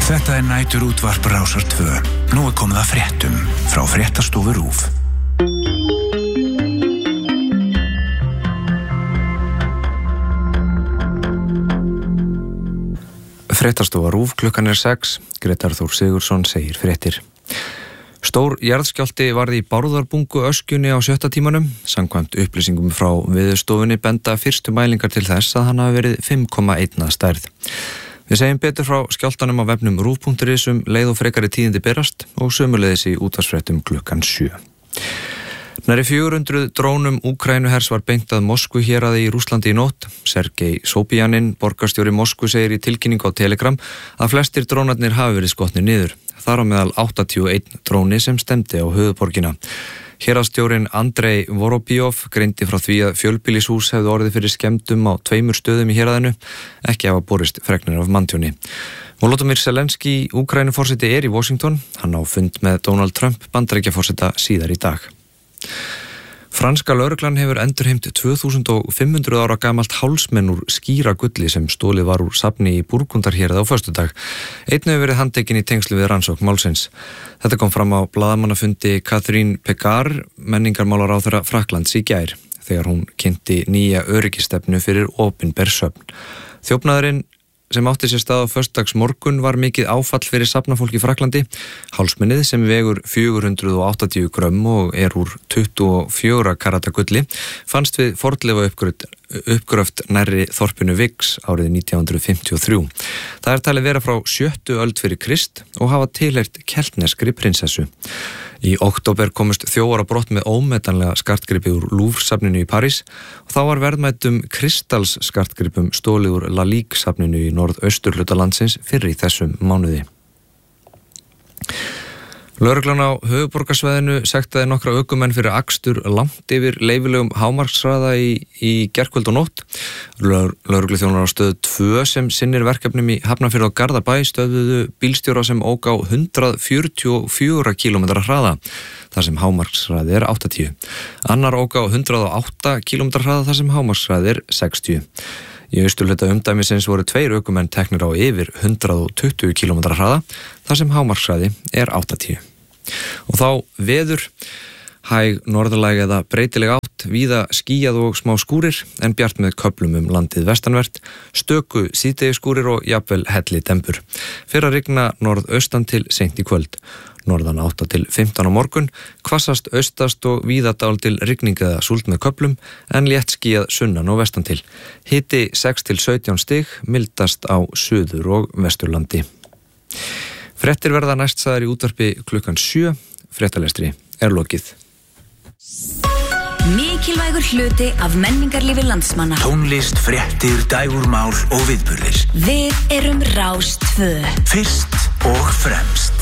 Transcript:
Þetta nætur útvarp Rásar 2. Nú komið að fréttum frá Fréttastofu RÚV. Fréttastofa RÚV, klukkan 6. Grétar Þór Sigurðsson segir fréttir. Stór jarðskjálfti varð í Bárðarbungu öskjunni á 7. tímanum. Samkvæmt upplýsingum frá Veðurstofunni benda fyrstu mælingar til þess að hann hafi verið 5,1 stærð. Við segjum betur frá skjálftanum á vefnum RÚV.is leið og frekari tíðindi berast og sömuleiðis í útvarpsfréttum klukkan 7. Nærri 400 drónum Úkraínuhers var beint að Moskvu héraði í Rússlandi í nótt. Sergei Sobyanin, borgarstjóri Moskvu, segir í tilkynningu á Telegram að flestir drónarnir hafi verið skotnir niður. Þar á meðal 81 dróni sem stemdi á höfuðborgina. Héraðsstjórinn Andrei Vorobjov greindi frá því að fjölbýlishús hefði orðið fyrir skemmdum á 2 stöðum í héraðinu, ekki hafa borist fregnir af manntjóni. Volodymyr Zelenský, Úkraínuforseti, er í Washington. Hann á fund með Donald Trump, Bandaríkjaforseta, síðar í dag. Franska lögreglan hefur endurheimt 2500 ára gamalt hálsmenn úr skíragulli sem stolið var úr safni í Burgundarhéraði á föstudag. Einn hefur verið handtekinn í tengslu við rannsókn málsins. Þetta kom fram á blaðamannafundi Catherine Pegard, menningarmálaráðherra Frakklands í gær, þegar hún kynnti nýja öryggistefnu fyrir opinber söfn. Þjófnaðurinn sem átti sér stað á föstudagsmorgun var mikið áfall fyrir safnafólk í Frakklandi. Hálsmennið, sem vegur 480 grömm og er úr 24 karata gulli, fannst við fornleifa uppgröft nærri þorpinu Vigs árið 1953. Það er talið vera frá 7. öld fyrir Krist og hafa tilheyrt keltneskri prinsessu. Í október komust þjófar á brott með ómetanlega skartgripi úr Louvre-safninu í París og þá var verðmætum kristals-skartgripum stólið úr La Ligue-safninu í norðausturhluta landsins fyrr í þessum mánuði. Lögreglan á höfuðborgarsvæðinu sektaði nokkra ökumenn fyrir akstur langt yfir leyfilegum hámarkshraða í gærkvöld og nótt. Lögregluþjónar á stöð 2 sem sinnir verkefnum í Hafnarfirði og Garðabæ stöðuðu bílstjóra sem ók á 144 km hraða, þar sem hámarkshraði er 80. Annar ók á 108 km hraða, þar sem hámarkshraði er 60. Í austurhluta umdæmisins voru 2 ökumenn teknir á yfir 120 km hraða, þar sem hámarkshraði er 80. Og þá veður, hæg norðlæg eða breytileg átt, víða skýjað og smá skúrir, en bjart með köflum landið vestanvert, stöku síðdegisskúrir og jafnvel helli dembur. Fer að rigna norðaustan til seint í kvöld. Norðan 8 til 15 á morgun, hvassast austast og víða dál til rigning eða súld með köflum, en létt skýjað sunnan og vestan til. Hiti 6 til 17 stig, mildast á suður og vesturlandi. Fréttir verða næst sagðar í útvarpi klukkan 7. Fréttalestri er lokið. Mikilvægur hluti af menningarlífi landsmanna. Tónlist, fréttir, dægurmál og viðburðir. Við erum Rás 2. Fyrst og fremst.